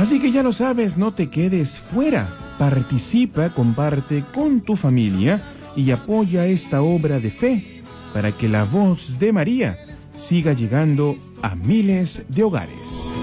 Así que ya lo sabes, no te quedes fuera. Participa, comparte con tu familia y apoya esta obra de fe para que la voz de María siga llegando a miles de hogares.